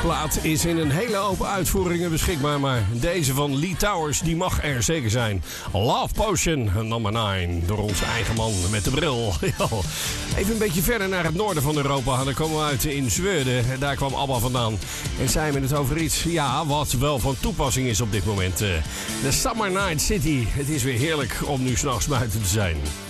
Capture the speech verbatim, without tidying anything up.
plaat is in een hele open uitvoeringen beschikbaar, maar deze van Lee Towers die mag er zeker zijn. Love Potion, nummer negen, door onze eigen man met de bril. Even een beetje verder naar het noorden van Europa. Dan komen we uit in Zweden. Daar kwam ABBA vandaan. En zijn we het over iets, ja, wat wel van toepassing is op dit moment. De Summer Night City. Het is weer heerlijk om nu 's nachts buiten te zijn.